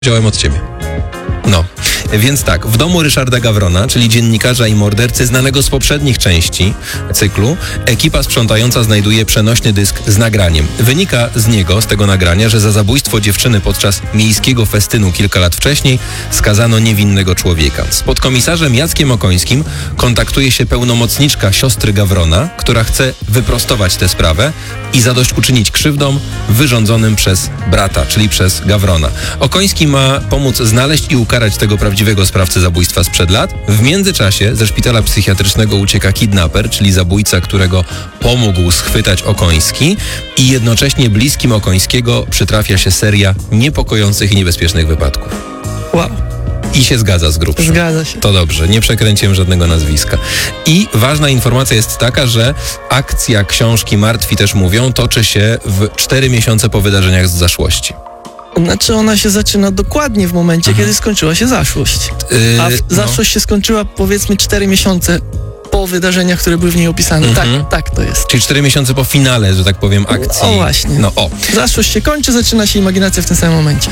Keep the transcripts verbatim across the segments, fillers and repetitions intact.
Wziąłem od ciebie. No, więc tak, w domu Ryszarda Gawrona, czyli dziennikarza i mordercy znanego z poprzednich części cyklu, ekipa sprzątająca znajduje przenośny dysk z nagraniem. Wynika z niego, z tego nagrania, że za zabójstwo dziewczyny podczas miejskiego festynu kilka lat wcześniej skazano niewinnego człowieka. Z podkomisarzem Jackiem Okońskim kontaktuje się pełnomocniczka siostry Gawrona, która chce wyprostować tę sprawę i zadośćuczynić krzywdom wyrządzonym przez brata, czyli przez Gawrona. Okoński ma pomóc znaleźć i ukarać tego prawdziwego sprawcę zabójstwa sprzed lat. W międzyczasie ze szpitala psychiatrycznego ucieka kidnaper, czyli zabójca, którego pomógł schwytać Okoński, i jednocześnie bliskim Okońskiego przytrafia się seria niepokojących i niebezpiecznych wypadków. Wow. I się zgadza z grubsza. Zgadza się. To dobrze, nie przekręciłem żadnego nazwiska. I ważna informacja jest taka, że akcja książki Martwi też mówią toczy się w cztery miesiące po wydarzeniach z zaszłości. Znaczy ona się zaczyna dokładnie w momencie, mhm. kiedy skończyła się zaszłość. Yy, A w, no. zaszłość się skończyła powiedzmy cztery miesiące po wydarzeniach, które były w niej opisane. Mhm. Tak, tak to jest. Czyli cztery miesiące po finale, że tak powiem, akcji. O właśnie. No o. Zaszłość się kończy, zaczyna się imaginacja w tym samym momencie.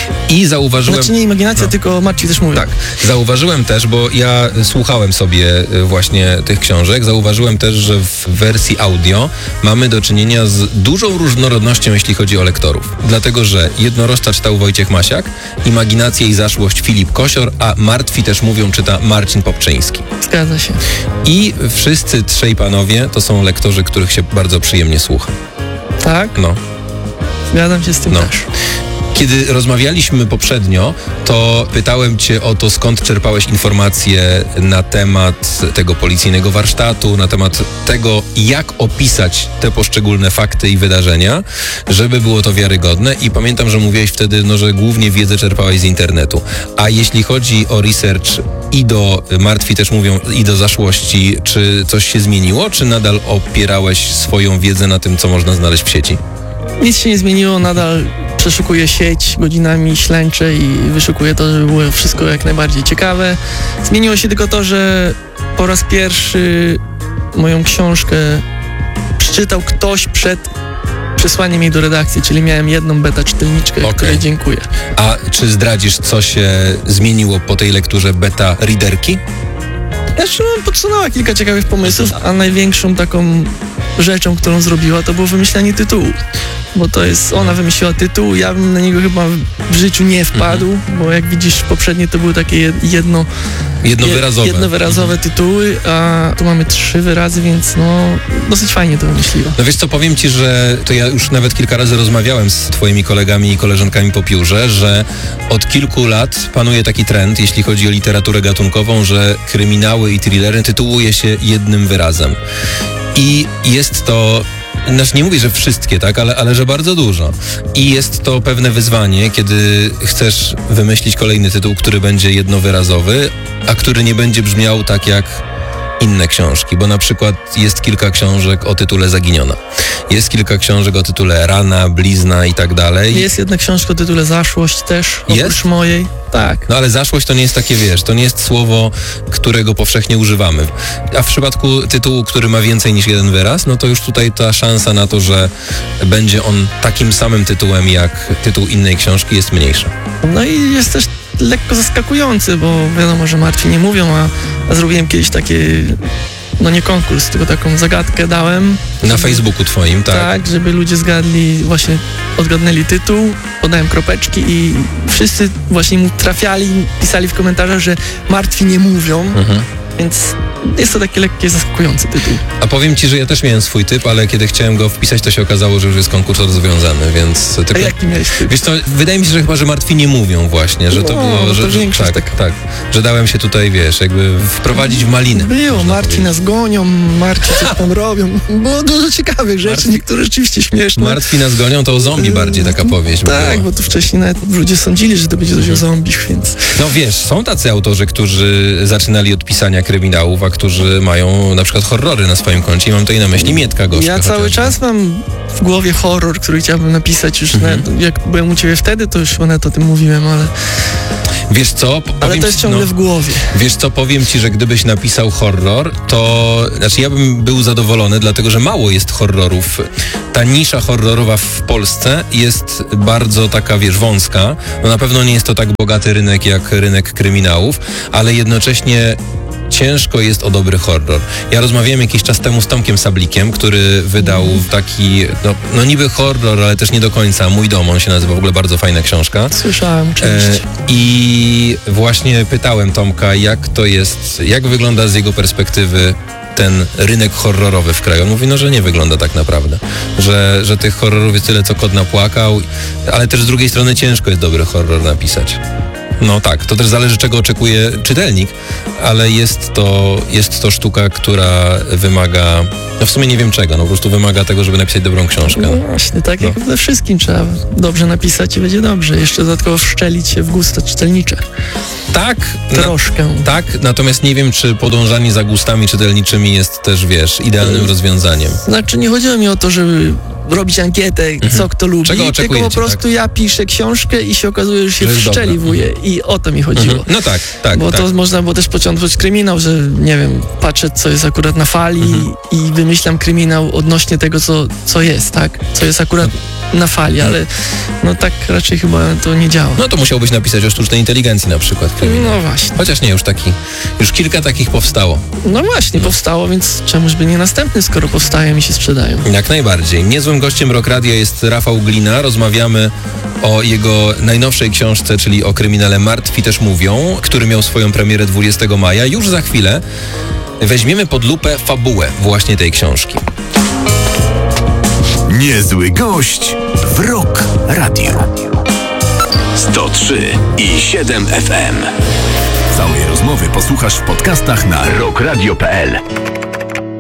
I zauważyłem... Znaczy nie imaginacja, no. tylko Martwi też mówią. Tak. Zauważyłem też, bo ja słuchałem sobie właśnie tych książek, zauważyłem też, że w wersji audio mamy do czynienia z dużą różnorodnością, jeśli chodzi o lektorów. Dlatego, że Jednorożca czytał Wojciech Masiak, Imaginację i zaszłość Filip Kosior, a Martwi też mówią czyta Marcin Popczyński. Zgadza się. I wszyscy trzej panowie to są lektorzy, których się bardzo przyjemnie słucha. Tak? No. Zgadzam się z tym no. też. Kiedy rozmawialiśmy poprzednio, to pytałem cię o to, skąd czerpałeś informacje na temat tego policyjnego warsztatu, na temat tego, jak opisać te poszczególne fakty i wydarzenia, żeby było to wiarygodne, i pamiętam, że mówiłeś wtedy, no, że głównie wiedzę czerpałeś z internetu. A jeśli chodzi o research i do Martwi też mówią, i do zaszłości, czy coś się zmieniło, czy nadal opierałeś swoją wiedzę na tym, co można znaleźć w sieci? Nic się nie zmieniło, nadal przeszukuję sieć godzinami, ślęczę i wyszukuję to, żeby było wszystko jak najbardziej ciekawe. Zmieniło się tylko to, że po raz pierwszy moją książkę przeczytał ktoś przed przesłaniem jej do redakcji, czyli miałem jedną beta czytelniczkę, okay. której dziękuję. A czy zdradzisz, co się zmieniło po tej lekturze beta readerki? Znaczy, podsunęła kilka ciekawych pomysłów, a największą taką rzeczą, którą zrobiła, to było wymyślenie tytułu. Bo to jest, ona wymyśliła tytuł, ja bym na niego chyba w życiu nie wpadł, mhm. bo jak widzisz, poprzednie to były takie jedno... Jednowyrazowe. Jednowyrazowe mhm. tytuły, a tu mamy trzy wyrazy, więc no dosyć fajnie to wymyśliła. No wiesz co, powiem ci, że to ja już nawet kilka razy rozmawiałem z twoimi kolegami i koleżankami po piórze, że od kilku lat panuje taki trend, jeśli chodzi o literaturę gatunkową, że kryminały i thrillery tytułuje się jednym wyrazem. I jest to... Znaczy nie mówię, że wszystkie, tak, ale, ale że bardzo dużo. I jest to pewne wyzwanie, kiedy chcesz wymyślić kolejny tytuł, który będzie jednowyrazowy, a który nie będzie brzmiał tak jak inne książki, bo na przykład jest kilka książek o tytule Zaginiona. Jest kilka książek o tytule Rana, Blizna i tak dalej. Jest jedna książka o tytule Zaszłość też, oprócz jest? mojej. Tak. No ale zaszłość to nie jest takie, wiesz, to nie jest słowo, którego powszechnie używamy. A w przypadku tytułu, który ma więcej niż jeden wyraz, no to już tutaj ta szansa na to, że będzie on takim samym tytułem jak tytuł innej książki, jest mniejsza. No i jest też lekko zaskakujący, bo wiadomo, że Martwi nie mówią, a, a zrobiłem kiedyś takie, no nie konkurs, tylko taką zagadkę dałem. Na żeby, Facebooku twoim, tak? Tak, żeby ludzie zgadli, właśnie odgadnęli tytuł, podałem kropeczki i wszyscy właśnie mu trafiali, pisali w komentarzach, że Martwi nie mówią, mhm. więc jest to taki lekkie, zaskakujący tytuł. A powiem ci, że ja też miałem swój typ, ale kiedy chciałem go wpisać, to się okazało, że już jest konkurs rozwiązany, więc... Tylko, a jaki miałeś typ? Wiesz co, wydaje mi się, że chyba, że Martwi nie mówią właśnie, że to no, było... No że, to że, tak, tak, tak, że dałem się tutaj, wiesz, jakby wprowadzić w malinę. Było, Martwi nas gonią, Martwi coś tam robią. Było dużo ciekawych rzeczy, Martwi, niektóre rzeczywiście śmieszne. Martwi nas gonią, to o zombie bardziej taka powieść. Tak, była. Bo tu wcześniej nawet ludzie sądzili, że to będzie coś o zombich, więc... No wiesz, są tacy autorzy, którzy zaczynali od pisania kryminałów, a którzy mają na przykład horrory na swoim koncie i mam tutaj na myśli Mietka Gorzka. Ja cały chociażby. czas mam w głowie horror, który chciałbym napisać już, mhm. nawet, jak byłem u ciebie wtedy, to już nawet o tym mówiłem, ale... Wiesz co? P- Ale powiem to jest ci- ciągle no, w głowie. Wiesz co, powiem ci, że gdybyś napisał horror, to znaczy ja bym był zadowolony, dlatego że mało jest horrorów. Ta nisza horrorowa w Polsce jest bardzo taka, wiesz, wąska. No na pewno nie jest to tak bogaty rynek jak rynek kryminałów, ale jednocześnie ciężko jest o dobry horror. Ja rozmawiałem jakiś czas temu z Tomkiem Sablikiem, który wydał taki, no, no niby horror, ale też nie do końca. Mój dom, on się nazywa, w ogóle bardzo fajna książka. Słyszałem część. E, I właśnie pytałem Tomka, jak to jest, jak wygląda z jego perspektywy ten rynek horrorowy w kraju. On mówi, no, że nie wygląda tak naprawdę. Że, że tych horrorów jest tyle, co kot napłakał, ale też z drugiej strony ciężko jest dobry horror napisać. No tak, to też zależy, czego oczekuje czytelnik, ale jest to, jest to sztuka, która wymaga, no w sumie nie wiem czego, no po prostu wymaga tego, żeby napisać dobrą książkę. No właśnie, tak No. jak we wszystkim trzeba dobrze napisać i będzie dobrze. Jeszcze dodatkowo wszczelić się w gusta czytelnicze. Tak, na, Troszkę. tak, natomiast nie wiem, czy podążanie za gustami czytelniczymi jest też, wiesz, idealnym Mm. rozwiązaniem. Znaczy nie chodziło mi o to, żeby robić ankietę, co kto lubi, Czego tylko oczekujecie, po prostu ja piszę książkę i się okazuje, że się Że jest dobra. wszczeliwuje i o to mi chodziło. Mhm. No tak, tak, Bo tak. to można było też pociągnąć kryminał, że nie wiem, patrzę co jest akurat na fali Mhm. i wymyślam kryminał odnośnie tego, co, co jest, tak? Co jest akurat na fali, ale no tak raczej chyba to nie działa. No to musiałbyś napisać o sztucznej inteligencji na przykład. kryminał. No właśnie. Chociaż nie, już taki, już kilka takich powstało. No właśnie, powstało, więc czemuż by nie następny, skoro powstają i się sprzedają. Jak najbardziej. Niezłym gościem Rock Radia jest Rafał Glina. Rozmawiamy o jego najnowszej książce, czyli o kryminale Martwi też mówią, który miał swoją premierę dwudziestego maja. Już za chwilę weźmiemy pod lupę fabułę właśnie tej książki. Niezły gość w Rock Radio. sto trzy i siedem F M. Całej rozmowy posłuchasz w podcastach na rockradio kropka p l.